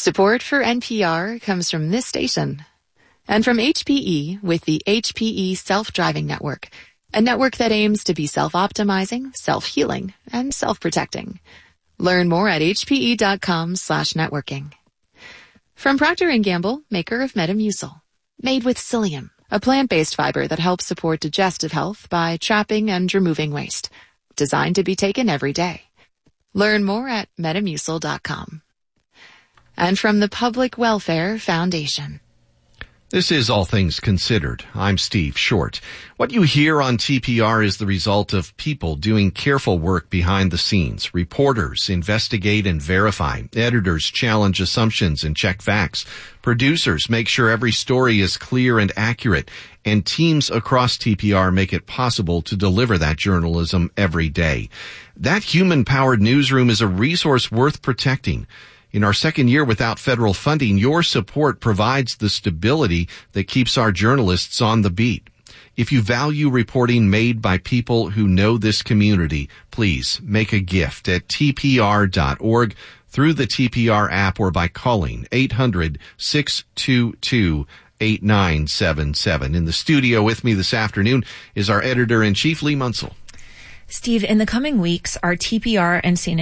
Support for NPR comes from this station and from HPE with the HPE Self-Driving Network, a network that aims to be self-optimizing, self-healing, and self-protecting. Learn more at hpe.com/networking. From Procter & Gamble, maker of Metamucil, made with psyllium, a plant-based fiber that helps support digestive health by trapping and removing waste, designed to be taken every day. Learn more at metamucil.com. And from the Public Welfare Foundation. This is All Things Considered. I'm Steve Short. What you hear on TPR is the result of people doing careful work behind the scenes. Reporters investigate and verify. Editors challenge assumptions and check facts. Producers make sure every story is clear and accurate. And teams across TPR make it possible to deliver that journalism every day. That human-powered newsroom is a resource worth protecting. In our second year without federal funding, your support provides the stability that keeps our journalists on the beat. If you value reporting made by people who know this community, please make a gift at tpr.org through the TPR app or by calling 800-622-8977. In the studio with me this afternoon is our editor-in-chief, Lee Munsell. Steve, in the coming weeks, our TPR and San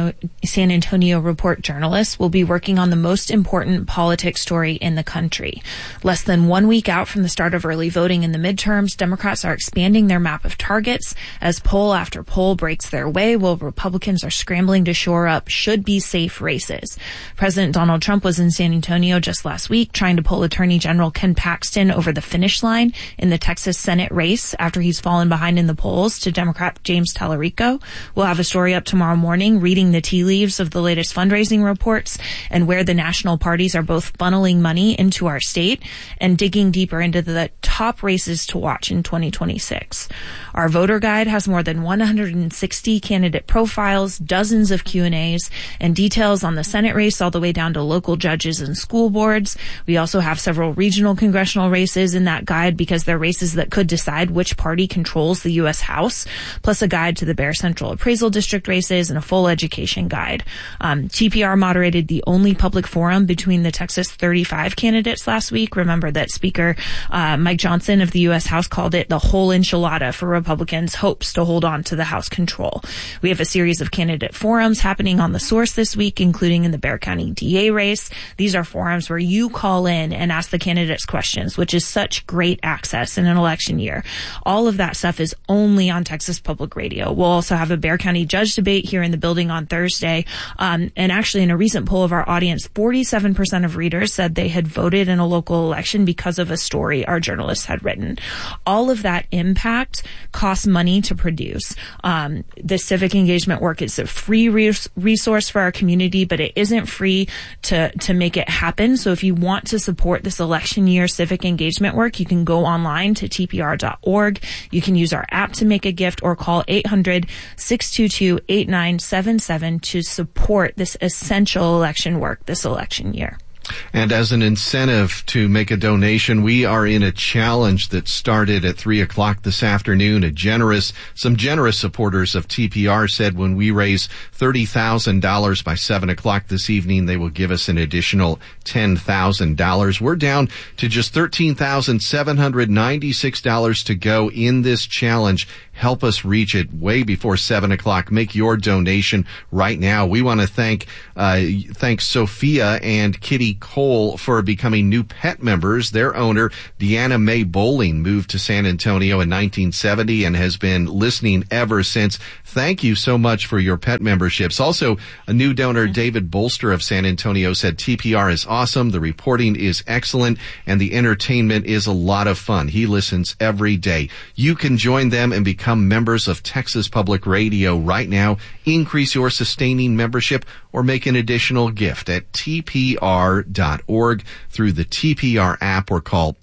Antonio Report journalists will be working on the most important politics story in the country. Less than 1 week out from the start of early voting in the midterms, Democrats are expanding their map of targets as poll after poll breaks their way, while Republicans are scrambling to shore up should-be-safe races. President Donald Trump was in San Antonio just last week trying to pull Attorney General Ken Paxton over the finish line in the Texas Senate race after he's fallen behind in the polls to Democrat James Tallarico. We'll have a story up tomorrow morning reading the tea leaves of the latest fundraising reports and where the national parties are both funneling money into our state and digging deeper into the top races to watch in 2026. Our voter guide has more than 160 candidate profiles, dozens of Q&As, and details on the Senate race all the way down to local judges and school boards. We also have several regional congressional races in that guide because they're races that could decide which party controls the U.S. House, plus a guide to the Bear Central Appraisal District races and a full education guide. TPR moderated the only public forum between the Texas 35 candidates last week. Remember that Speaker Mike Johnson of the U.S. House called it the whole enchilada for Republicans' hopes to hold on to the House control. We have a series of candidate forums happening on The Source this week, including in the Bexar County DA race. These are forums where you call in and ask the candidates questions, which is such great access in an election year. All of that stuff is only on Texas Public Radio. We'll also have a Bexar County judge debate here in the building on Thursday. And actually, in a recent poll of our audience, 47% of readers said they had voted in a local election because of a story our journalists had written. All of that impact costs money to produce. The civic engagement work is a free resource for our community, but it isn't free to make it happen. So if you want to support this election year civic engagement work, you can go online to tpr.org. You can use our app to make a gift or call 800-622-8977 to support this essential election work this election year. And as an incentive to make a donation, we are in a challenge that started at 3 o'clock this afternoon. Some generous supporters of TPR said when we raise $30,000 by 7 o'clock this evening, they will give us an additional $10,000. We're down to just $13,796 to go in this challenge. Help us reach it way before 7 o'clock. Make your donation right now. We want to thank Sophia and Kitty Cole for becoming new pet members. Their owner, Deanna Mae Bowling, moved to San Antonio in 1970 and has been listening ever since. Thank you so much for your pet memberships. Also, a new donor, David Bolster of San Antonio, said TPR is awesome, the reporting is excellent, and the entertainment is a lot of fun. He listens every day. You can join them and become members of Texas Public Radio right now. Increase your sustaining membership or make an additional gift at tpr.org through the TPR app or call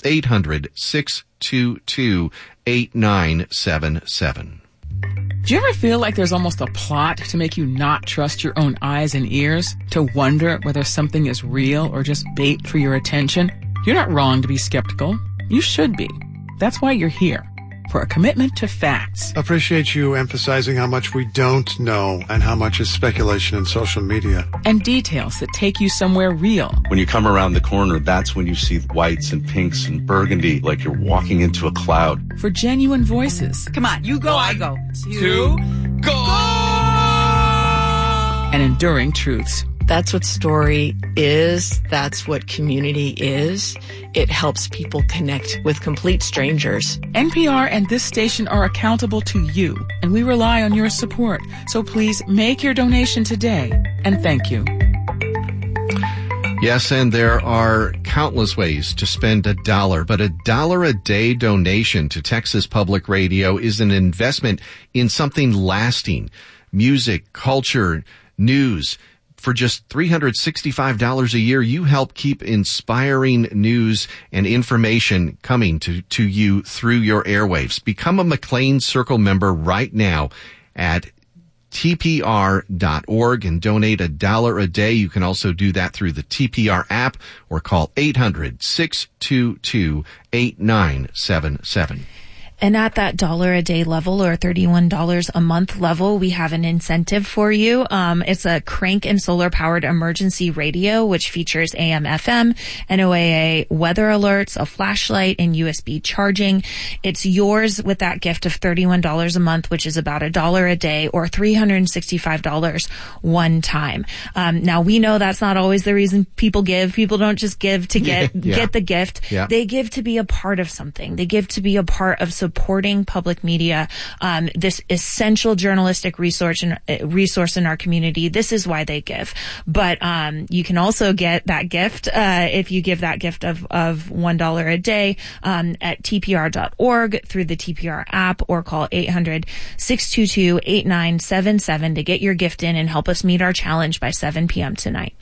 800-622-8977. Do you ever feel like there's almost a plot to make you not trust your own eyes and ears? To wonder whether something is real or just bait for your attention? You're not wrong to be skeptical. You should be. That's why you're here. for a commitment to facts. Appreciate you emphasizing how much we don't know and how much is speculation in social media. And details that take you somewhere real. When you come around the corner, that's when you see whites and pinks and burgundy like you're walking into a cloud. For genuine voices. Come on, you go, I go. 2, go! And enduring truths. That's what story is. That's what community is. It helps people connect with complete strangers. NPR and this station are accountable to you, and we rely on your support. So please make your donation today, and thank you. Yes, and there are countless ways to spend $1, but $1 a day donation to Texas Public Radio is an investment in something lasting. Music, culture, news. For just $365 a year, you help keep inspiring news and information coming to you through your airwaves. Become a McLean Circle member right now at TPR.org and donate $1 a day. You can also do that through the TPR app or call 800-622-8977. And at that $1 a day level or $31 a month level, we have an incentive for you. It's a crank and solar powered emergency radio, which features AM, FM, NOAA weather alerts, a flashlight, and USB charging. It's yours with that gift of $31 a month, which is about $1 a day or $365 one time. Now we know that's not always the reason people give. People don't just give to get the gift. Yeah. They give to be a part of something. They give to be a part of supporting public media, this essential journalistic resource in our community. This is why they give. But you can also get that gift if you give that gift of $1 a day at TPR.org through the TPR app or call 800-622-8977 to get your gift in and help us meet our challenge by 7 p.m. tonight.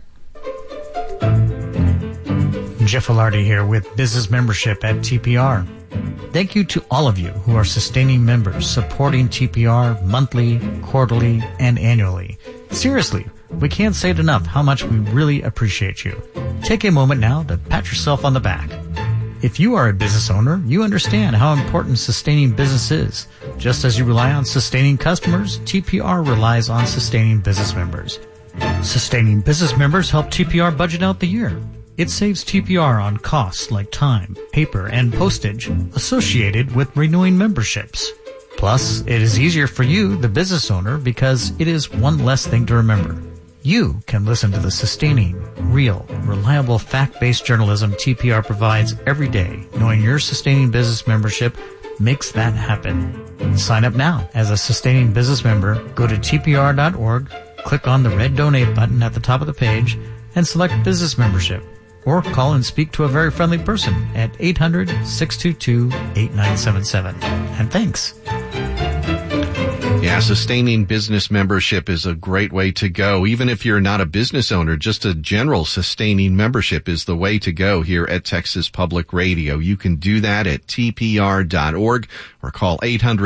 Jeff Ilardi here with business membership at TPR. Thank you to all of you who are sustaining members, supporting TPR monthly, quarterly, and annually. Seriously, we can't say it enough how much we really appreciate you. Take a moment now to pat yourself on the back. If you are a business owner, you understand how important sustaining business is. Just as you rely on sustaining customers, TPR relies on sustaining business members. Sustaining business members help TPR budget out the year. It saves TPR on costs like time, paper, and postage associated with renewing memberships. Plus, it is easier for you, the business owner, because it is one less thing to remember. You can listen to the sustaining, real, reliable, fact-based journalism TPR provides every day, knowing your sustaining business membership makes that happen. Sign up now as a sustaining business member. Go to TPR.org, click on the red donate button at the top of the page, and select business membership. Or call and speak to a very friendly person at 800-622-8977. And thanks. Yeah, sustaining business membership is a great way to go. Even if you're not a business owner, just a general sustaining membership is the way to go here at Texas Public Radio. You can do that at TPR.org or call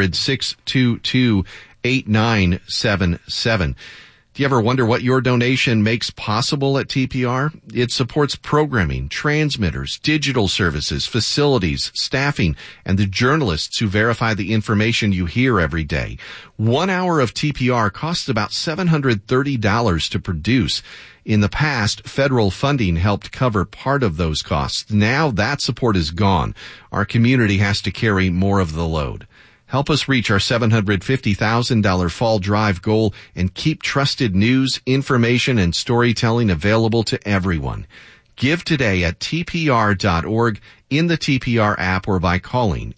800-622-8977. Do you ever wonder what your donation makes possible at TPR? It supports programming, transmitters, digital services, facilities, staffing, and the journalists who verify the information you hear every day. 1 hour of TPR costs about $730 to produce. In the past, federal funding helped cover part of those costs. Now that support is gone. Our community has to carry more of the load. Help us reach our $750,000 fall drive goal and keep trusted news, information, and storytelling available to everyone. Give today at TPR.org, in the TPR app, or by calling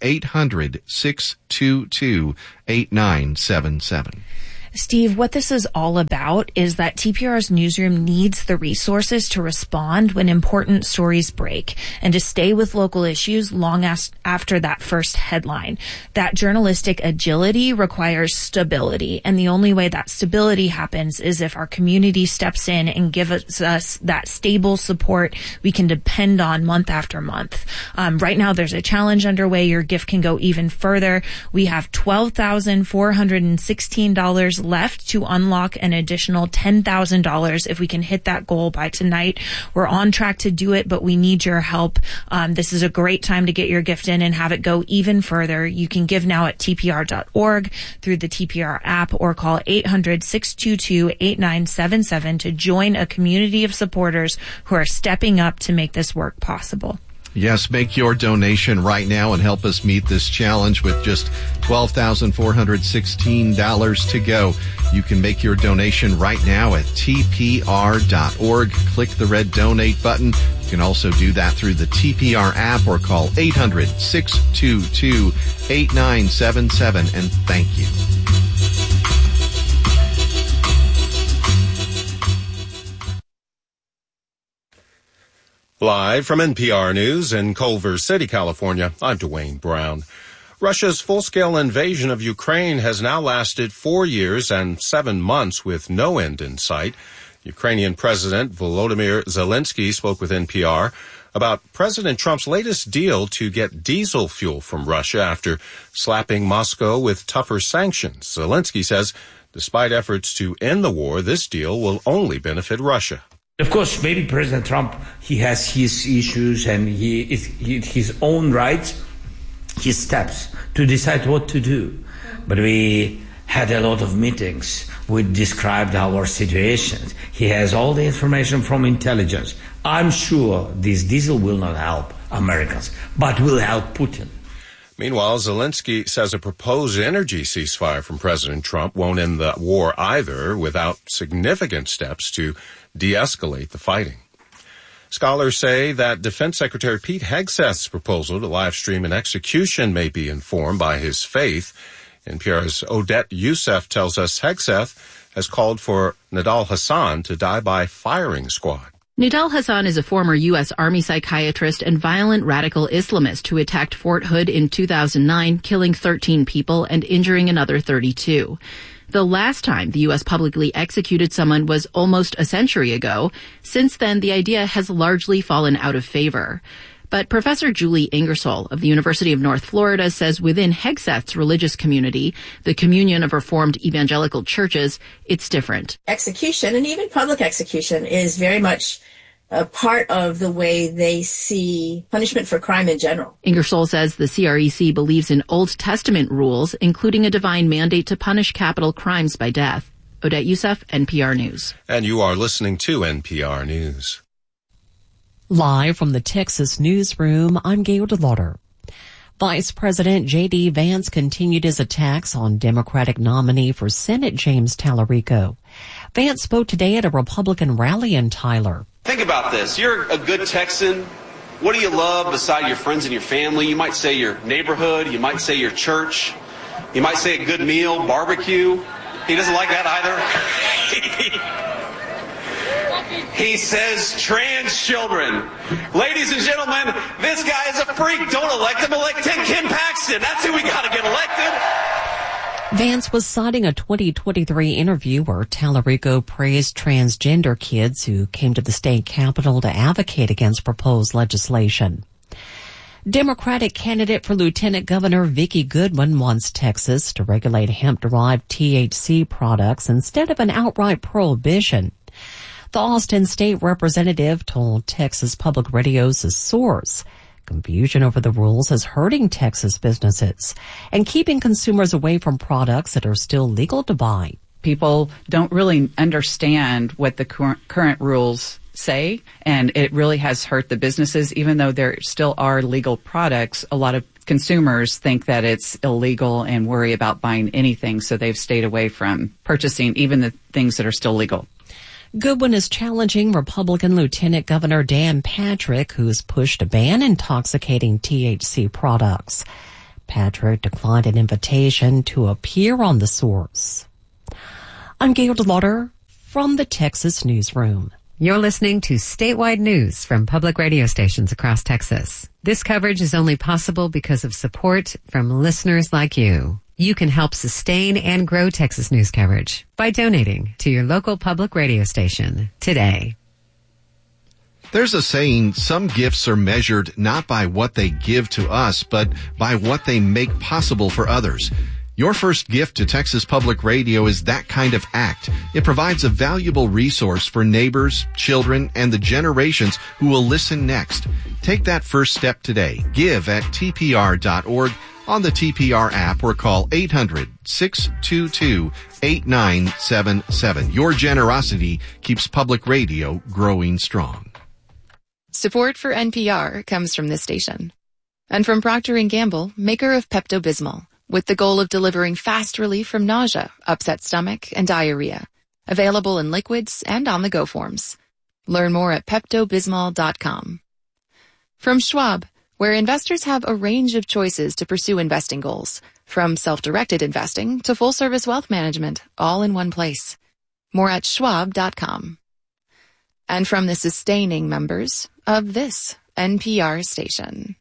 800-622-8977. Steve, what this is all about is that TPR's newsroom needs the resources to respond when important stories break and to stay with local issues long after that first headline. That journalistic agility requires stability, and the only way that stability happens is if our community steps in and gives us that stable support we can depend on month after month. Right now there's a challenge underway. Your gift can go even further. We have $12,416 left to unlock an additional $10,000 if we can hit that goal by tonight. We're on track to do it, but we need your help. This is a great time to get your gift in and have it go even further. You can give now at tpr.org through the TPR app or call 800-622-8977 to join a community of supporters who are stepping up to make this work possible. Yes, make your donation right now and help us meet this challenge with just $12,416 to go. You can make your donation right now at tpr.org. Click the red donate button. You can also do that through the TPR app or call 800-622-8977. And thank you. Live from NPR News in Culver City, California, I'm Dwayne Brown. Russia's full-scale invasion of Ukraine has now lasted 4 years and 7 months with no end in sight. Ukrainian President Volodymyr Zelensky spoke with NPR about President Trump's latest deal to get diesel fuel from Russia after slapping Moscow with tougher sanctions. Zelensky says despite efforts to end the war, this deal will only benefit Russia. Of course, maybe President Trump, he has his issues and his own rights, his steps to decide what to do. But we had a lot of meetings. We described our situations. He has all the information from intelligence. I'm sure this diesel will not help Americans, but will help Putin. Meanwhile, Zelensky says a proposed energy ceasefire from President Trump won't end the war either without significant steps to de-escalate the fighting. Scholars say that Defense Secretary Pete Hegseth's proposal to live stream an execution may be informed by his faith. NPR's Odette Youssef tells us Hegseth has called for Nidal Hasan to die by firing squad. Nidal Hasan is a former U.S. Army psychiatrist and violent radical Islamist who attacked Fort Hood in 2009, killing 13 people and injuring another 32. The last time the U.S. publicly executed someone was almost a century ago. Since then, the idea has largely fallen out of favor. But Professor Julie Ingersoll of the University of North Florida says within Hegseth's religious community, the Communion of Reformed Evangelical Churches, it's different. Execution, and even public execution, is very much a part of the way they see punishment for crime in general. Ingersoll says the CREC believes in Old Testament rules, including a divine mandate to punish capital crimes by death. Odette Youssef, NPR News. And you are listening to NPR News. Live from the Texas newsroom, I'm Gail DeLauder. Vice President J.D. Vance continued his attacks on Democratic nominee for Senate James Tallarico. Vance spoke today at a Republican rally in Tyler. Think about this. You're a good Texan. What do you love beside your friends and your family? You might say your neighborhood. You might say your church. You might say a good meal, barbecue. He doesn't like that either. He says trans children. Ladies and gentlemen, this guy is a freak. Don't elect him. Elect Ken Paxton. That's who we got to get elected. Vance was citing a 2023 interview where Tallarico praised transgender kids who came to the state capitol to advocate against proposed legislation. Democratic candidate for Lieutenant Governor Vicki Goodwin wants Texas to regulate hemp-derived THC products instead of an outright prohibition. The Austin state representative told Texas Public Radio's The Source confusion over the rules is hurting Texas businesses and keeping consumers away from products that are still legal to buy. People don't really understand what the current rules say, and it really has hurt the businesses. Even though there still are legal products, a lot of consumers think that it's illegal and worry about buying anything, so they've stayed away from purchasing even the things that are still legal. Goodwin is challenging Republican Lieutenant Governor Dan Patrick, who's pushed to ban intoxicating THC products. Patrick declined an invitation to appear on The Source. I'm Gail DeLauder from the Texas Newsroom. You're listening to statewide news from public radio stations across Texas. This coverage is only possible because of support from listeners like you. You can help sustain and grow Texas news coverage by donating to your local public radio station today. There's a saying, some gifts are measured not by what they give to us, but by what they make possible for others. Your first gift to Texas Public Radio is that kind of act. It provides a valuable resource for neighbors, children, and the generations who will listen next. Take that first step today. Give at tpr.org, on the TPR app, or call 800-622-8977. Your generosity keeps public radio growing strong. Support for NPR comes from this station. And from Procter & Gamble, maker of Pepto-Bismol, with the goal of delivering fast relief from nausea, upset stomach, and diarrhea. Available in liquids and on-the-go forms. Learn more at PeptoBismol.com. From Schwab, where investors have a range of choices to pursue investing goals, from self-directed investing to full-service wealth management, all in one place. More at Schwab.com. And from the sustaining members of this NPR station.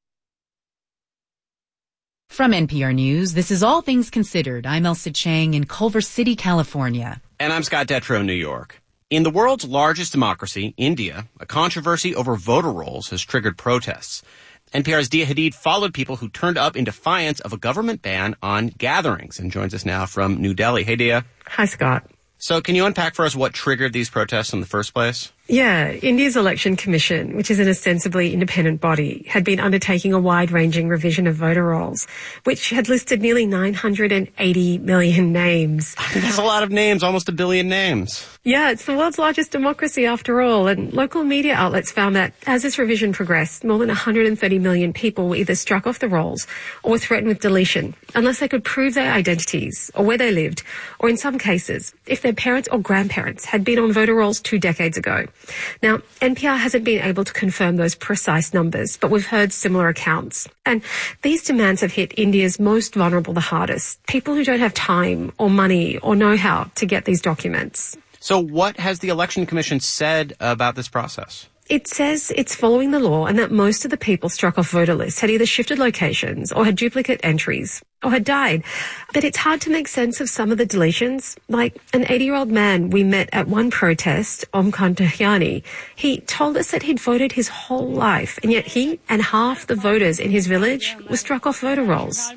From NPR News, this is All Things Considered. I'm Elsa Chang in Culver City, California. And I'm Scott Detrow in New York. In the world's largest democracy, India, a controversy over voter rolls has triggered protests. NPR's Dia Hadid followed people who turned up in defiance of a government ban on gatherings and joins us now from New Delhi. Hey, Dia. Hi, Scott. So can you unpack for us what triggered these protests in the first place? Yeah, India's Election Commission, which is an ostensibly independent body, had been undertaking a wide-ranging revision of voter rolls, which had listed nearly 980 million names. That's a lot of names, almost 1 billion names. Yeah, it's the world's largest democracy after all, and local media outlets found that as this revision progressed, more than 130 million people were either struck off the rolls or were threatened with deletion, unless they could prove their identities or where they lived, or in some cases, if their parents or grandparents had been on voter rolls 2 decades ago. Now, NPR hasn't been able to confirm those precise numbers, but we've heard similar accounts. And these demands have hit India's most vulnerable the hardest, people who don't have time or money or know-how to get these documents. So what has the Election Commission said about this process? It says it's following the law and that most of the people struck off voter lists had either shifted locations or had duplicate entries or had died. But it's hard to make sense of some of the deletions. Like an 80-year-old man we met at one protest, Omkar Tahyani, he told us that he'd voted his whole life, and yet he and half the voters in his village were struck off voter rolls.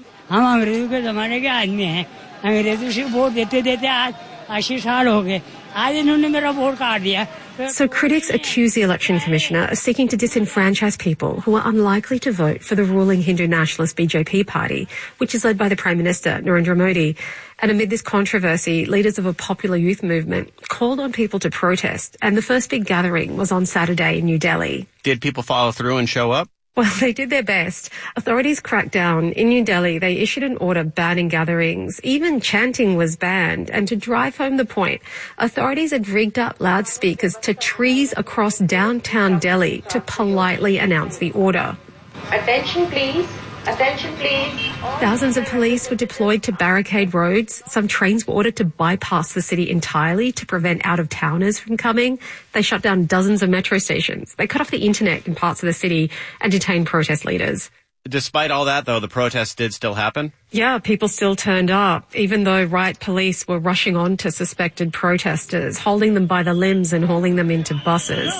So critics accuse the election commissioner of seeking to disenfranchise people who are unlikely to vote for the ruling Hindu nationalist BJP party, which is led by the Prime Minister, Narendra Modi. And amid this controversy, leaders of a popular youth movement called on people to protest, and the first big gathering was on Saturday in New Delhi. Did people follow through and show up? Well, they did their best. Authorities cracked down. In New Delhi, they issued an order banning gatherings. Even chanting was banned. And to drive home the point, authorities had rigged up loudspeakers to trees across downtown Delhi to politely announce the order. Attention, please. Attention, please. Thousands of police were deployed to barricade roads. Some trains were ordered to bypass the city entirely to prevent out-of-towners from coming. They shut down dozens of metro stations. They cut off the internet in parts of the city and detained protest leaders. Despite all that, though, the protests did still happen? Yeah, people still turned up, even though riot police were rushing on to suspected protesters, holding them by the limbs and hauling them into buses.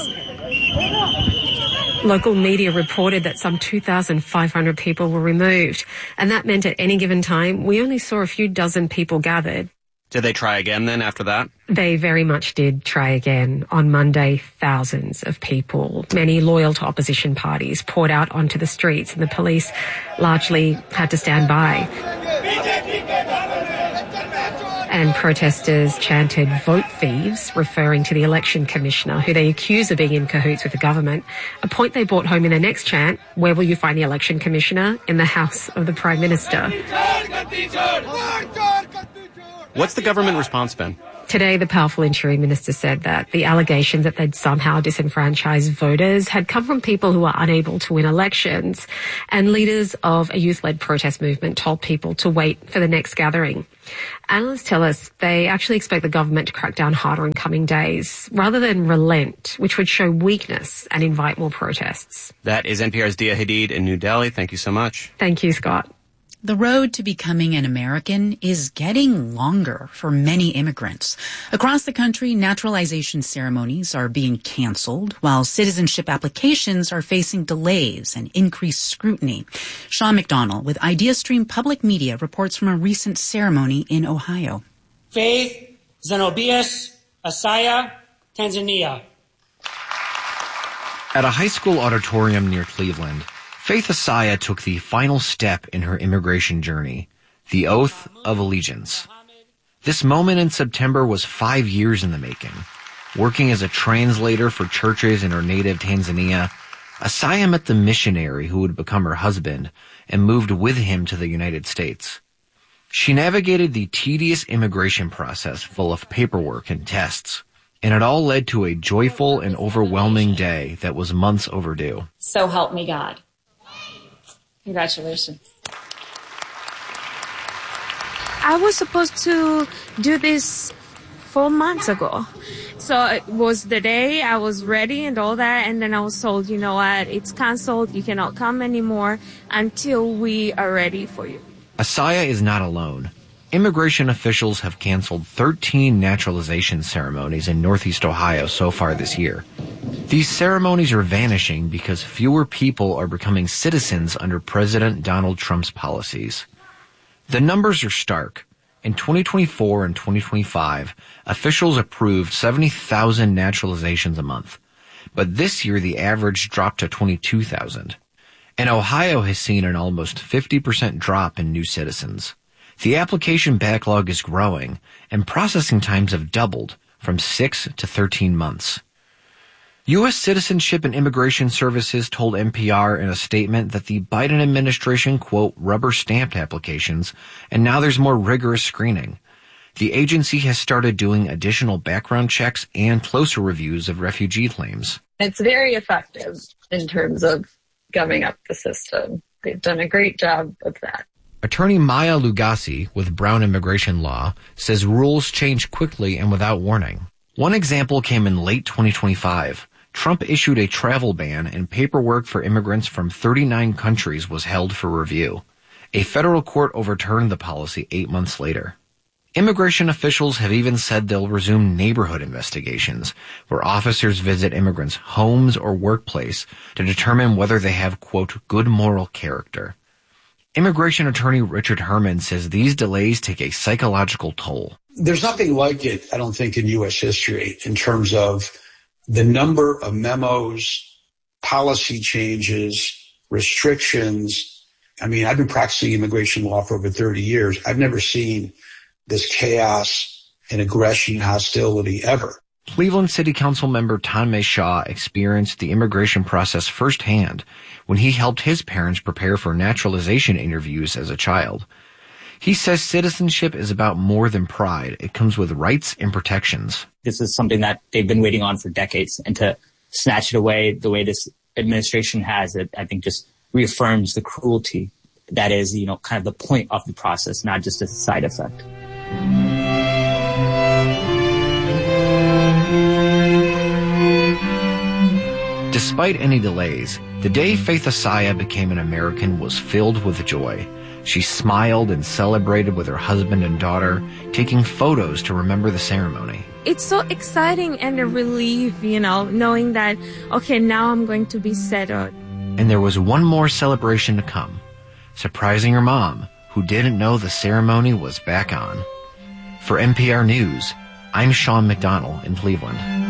Local media reported that some 2,500 people were removed, and that meant at any given time, we only saw a few dozen people gathered. Did they try again then after that? They very much did try again. On Monday, thousands of people, many loyal to opposition parties, poured out onto the streets, and the police largely had to stand by. And protesters chanted "vote thieves," referring to the election commissioner, who they accuse of being in cahoots with the government, a point they brought home in their next chant: "Where will you find the election commissioner? In the house of the Prime Minister." What's the government response been? Today, the powerful Interior Minister said that the allegations that they'd somehow disenfranchised voters had come from people who were unable to win elections, and leaders of a youth-led protest movement told people to wait for the next gathering. Analysts tell us they actually expect the government to crack down harder in coming days, rather than relent, which would show weakness and invite more protests. That is NPR's Dia Hadid in New Delhi. Thank you so much. Thank you, Scott. The road to becoming an American is getting longer for many immigrants. Across the country, naturalization ceremonies are being canceled, while citizenship applications are facing delays and increased scrutiny. Sean McDonald with IdeaStream Public Media reports from a recent ceremony in Ohio. Faith Zenobius Asaya, Tanzania. At a high school auditorium near Cleveland, Faith Asaya took the final step in her immigration journey, the Oath of Allegiance. This moment in September was 5 years in the making. Working as a translator for churches in her native Tanzania, Asaya met the missionary who would become her husband and moved with him to the United States. She navigated the tedious immigration process full of paperwork and tests, and it all led to a joyful and overwhelming day that was months overdue. So help me God. Congratulations. I was supposed to do this 4 months ago. So it was the day I was ready and all that, and then I was told, you know what, it's canceled, you cannot come anymore until we are ready for you. Asaya is not alone. Immigration officials have canceled 13 naturalization ceremonies in Northeast Ohio so far this year. These ceremonies are vanishing because fewer people are becoming citizens under President Donald Trump's policies. The numbers are stark. In 2024 and 2025, officials approved 70,000 naturalizations a month. But this year, the average dropped to 22,000. And Ohio has seen an almost 50% drop in new citizens. The application backlog is growing, and processing times have doubled from 6 to 13 months. U.S. Citizenship and Immigration Services told NPR in a statement that the Biden administration, quote, rubber-stamped applications, and now there's more rigorous screening. The agency has started doing additional background checks and closer reviews of refugee claims. It's very effective in terms of gumming up the system. They've done a great job of that. Attorney Maya Lugasi with Brown Immigration Law says rules change quickly and without warning. One example came in late 2025. Trump issued a travel ban and paperwork for immigrants from 39 countries was held for review. A federal court overturned the policy 8 months later. Immigration officials have even said they'll resume neighborhood investigations, where officers visit immigrants' homes or workplace to determine whether they have, quote, good moral character. Immigration attorney Richard Herman says these delays take a psychological toll. There's nothing like it, I don't think, in U.S. history in terms of the number of memos, policy changes, restrictions. I mean, I've been practicing immigration law for over 30 years. I've never seen this chaos and aggression and hostility ever. Cleveland City Council member Tanmay Shah experienced the immigration process firsthand when he helped his parents prepare for naturalization interviews as a child. He says citizenship is about more than pride. It comes with rights and protections. This is something that they've been waiting on for decades, and to snatch it away the way this administration has, it, I think, just reaffirms the cruelty that is, kind of the point of the process, not just a side effect. Despite any delays, the day Faith Asaya became an American was filled with joy. She smiled and celebrated with her husband and daughter, taking photos to remember the ceremony. It's so exciting and a relief, knowing that, okay, now I'm going to be settled. And there was one more celebration to come, surprising her mom, who didn't know the ceremony was back on. For NPR News, I'm Sean McDonald in Cleveland.